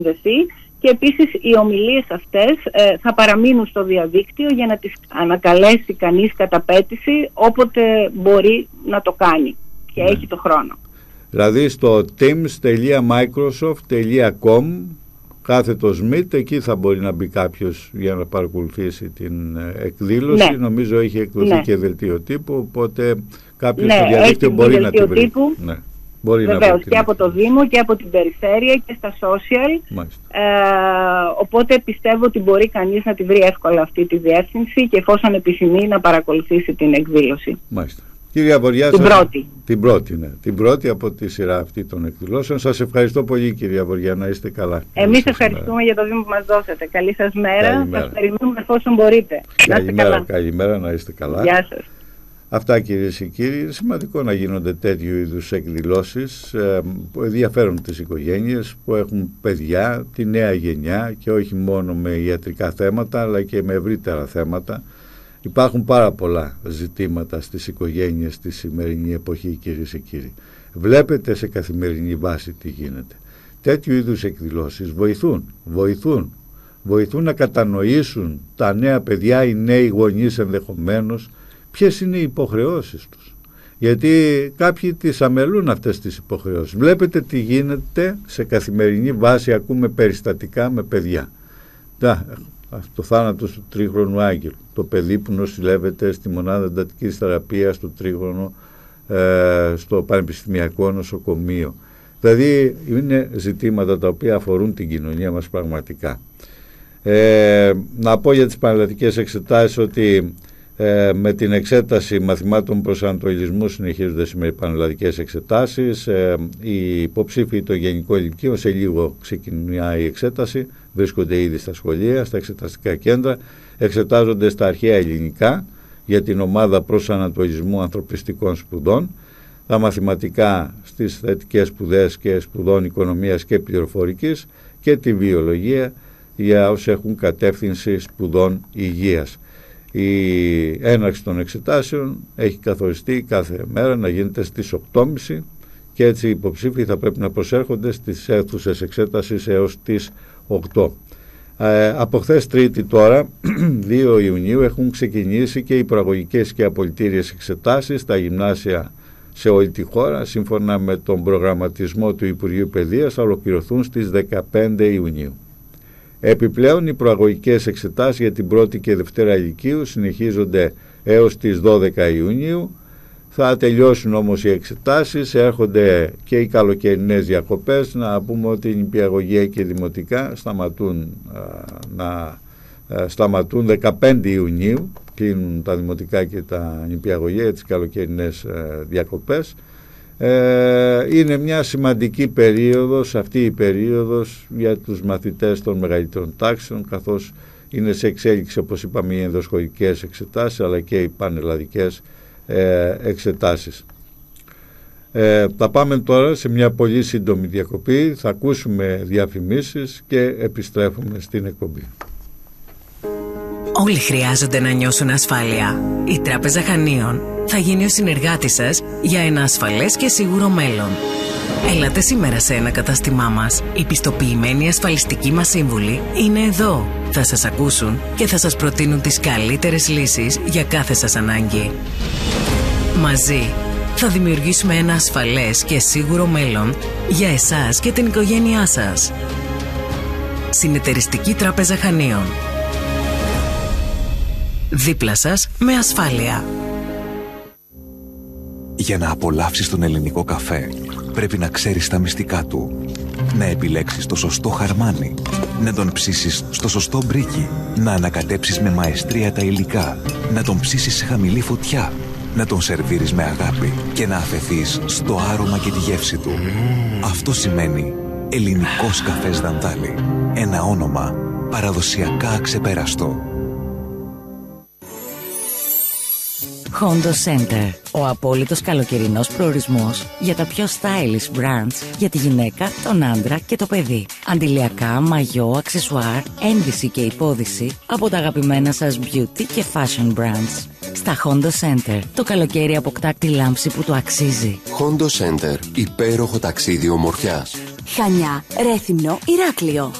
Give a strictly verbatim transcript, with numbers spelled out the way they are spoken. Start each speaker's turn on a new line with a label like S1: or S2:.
S1: συνδεθεί. Και επίσης οι ομιλίες αυτές ε, θα παραμείνουν στο διαδίκτυο για να τις ανακαλέσει κανείς κατά πέτηση όποτε μπορεί να το κάνει και ναι. έχει το χρόνο.
S2: Δηλαδή στο teams τελεία microsoft τελεία com κάθετος meet, εκεί θα μπορεί να μπει κάποιος για να παρακολουθήσει την εκδήλωση. Ναι. Νομίζω έχει εκδοθεί ναι. και δελτίο τύπου, οπότε κάποιος ναι, στο διαδίκτυο μπορεί να τη βρει. Ναι. Μπορεί
S1: Βεβαίως, και από το Δήμο και από την περιφέρεια και στα social. Ε, οπότε πιστεύω ότι μπορεί κανείς να τη βρει εύκολα αυτή τη διεύθυνση και εφόσον επιθυμεί να παρακολουθήσει την εκδήλωση.
S2: Μάλιστα. Κυρία Βοριά,
S1: την
S2: σας...
S1: πρώτη.
S2: Την πρώτη, ναι. Την πρώτη από τη σειρά αυτή των εκδηλώσεων. Σας ευχαριστώ πολύ, κυρία Βοριά, να είστε καλά.
S1: Εμείς ευχαριστούμε μέρα. για το βήμα που μας δώσατε. Καλή σας μέρα. Καλημέρα. Σας περιμένουμε εφόσον μπορείτε.
S2: Καλημέρα, να είστε καλά. Καλημέρα, να είστε καλά.
S1: Γεια σας.
S2: Αυτά, κυρίες και κύριοι, είναι σημαντικό να γίνονται τέτοιου είδους εκδηλώσεις ε, που ενδιαφέρουν τις οικογένειες που έχουν παιδιά, τη νέα γενιά και όχι μόνο με ιατρικά θέματα αλλά και με ευρύτερα θέματα. Υπάρχουν πάρα πολλά ζητήματα στις οικογένειες στη σημερινή εποχή, κυρίες και κύριοι. Βλέπετε σε καθημερινή βάση τι γίνεται. Τέτοιου είδους εκδηλώσεις βοηθούν, βοηθούν, βοηθούν να κατανοήσουν τα νέα παιδιά, οι νέοι γονείς ενδεχομένως, ποιες είναι οι υποχρεώσεις τους. Γιατί κάποιοι τις αμελούν αυτές τις υποχρεώσεις. Βλέπετε τι γίνεται σε καθημερινή βάση, ακούμε περιστατικά με παιδιά. Τα, το θάνατο του τρίχρονου Άγγελου, το παιδί που νοσηλεύεται στη μονάδα εντατικής θεραπείας του Τρίχρονο ε, στο Πανεπιστημιακό Νοσοκομείο. Δηλαδή είναι ζητήματα τα οποία αφορούν την κοινωνία μας πραγματικά. Ε, να πω για τις πανελλαδικές εξετάσεις ότι Ε, με την εξέταση μαθημάτων προσανατολισμού συνεχίζονται σήμερα οι πανελλαδικές εξετάσεις. Ε, οι υποψήφοι των γενικών ηλικίων, σε λίγο ξεκινάει η εξέταση, βρίσκονται ήδη στα σχολεία, στα εξεταστικά κέντρα, εξετάζονται στα αρχαία ελληνικά για την ομάδα προσανατολισμού ανθρωπιστικών σπουδών, τα μαθηματικά στις θετικές σπουδές και σπουδών οικονομίας και πληροφορικής και τη βιολογία για όσους έχουν κατεύθυνση σπουδών υγείας. Η έναρξη των εξετάσεων έχει καθοριστεί κάθε μέρα να γίνεται στις οκτώ και μισή και έτσι οι υποψήφοι θα πρέπει να προσέρχονται στις αίθουσες εξέτασης έως τις οκτώ. Ε, από χθες Τρίτη τώρα, δύο Ιουνίου, έχουν ξεκινήσει και οι προαγωγικές και απολυτήριες εξετάσεις στα γυμνάσια σε όλη τη χώρα. Σύμφωνα με τον προγραμματισμό του Υπουργείου Παιδείας θα ολοκληρωθούν στις δεκαπέντε Ιουνίου. Επιπλέον οι προαγωγικές εξετάσεις για την πρώτη και δευτέρα ηλικίου συνεχίζονται έως τις δώδεκα Ιουνίου. Θα τελειώσουν όμως οι εξετάσεις, έρχονται και οι καλοκαιρινές διακοπές. Να πούμε ότι η νηπιαγωγεία και οι δημοτικά σταματούν, α, να α, σταματούν δεκαπέντε Ιουνίου, κλείνουν τα δημοτικά και τα νηπιαγωγεία για τις καλοκαιρινές α, διακοπές. Ε, είναι μια σημαντική περίοδος αυτή η περίοδος για τους μαθητές των μεγαλύτερων τάξεων, καθώς είναι σε εξέλιξη, όπως είπαμε, οι ενδοσχολικές εξετάσεις αλλά και οι πανελλαδικές ε, εξετάσεις. Ε, θα πάμε τώρα σε μια πολύ σύντομη διακοπή, θα ακούσουμε διαφημίσεις και επιστρέφουμε στην εκπομπή.
S3: Όλοι χρειάζονται να νιώσουν ασφάλεια. Η Τράπεζα Χανίων θα γίνει ο συνεργάτης σας για ένα ασφαλές και σίγουρο μέλλον. Έλατε σήμερα σε ένα κατάστημά μας. Οι πιστοποιημένοι ασφαλιστικοί μας σύμβουλοι είναι εδώ. Θα σας ακούσουν και θα σας προτείνουν τις καλύτερες λύσεις για κάθε σας ανάγκη. Μαζί θα δημιουργήσουμε ένα ασφαλές και σίγουρο μέλλον για εσάς και την οικογένειά σας. Συνεταιριστική Τράπεζα Χανίων. Δίπλα σας με ασφάλεια.
S4: Για να απολαύσεις τον ελληνικό καφέ, πρέπει να ξέρεις τα μυστικά του. Να επιλέξεις το σωστό χαρμάνι. Να τον ψήσεις στο σωστό μπρίκι. Να ανακατέψεις με μαεστρία τα υλικά. Να τον ψήσεις σε χαμηλή φωτιά. Να τον σερβίρεις με αγάπη. Και να αφεθείς στο άρωμα και τη γεύση του. Mm. Αυτό σημαίνει ελληνικός καφές Δανδάλη. Ένα όνομα παραδοσιακά αξεπέραστο.
S5: Hondo Center. Ο απόλυτος καλοκαιρινός προορισμός για τα πιο stylish brands για τη γυναίκα, τον άντρα και το παιδί. Αντιλιακά, μαγιό, αξεσουάρ, ένδυση και υπόδυση από τα αγαπημένα σας beauty και fashion brands. Στα Hondo Center το καλοκαίρι αποκτά τη λάμψη που του αξίζει.
S6: Hondo Center. Υπέροχο ταξίδι ομορφιάς. Χανιά, Ρέθυμνο, Ηράκλειο.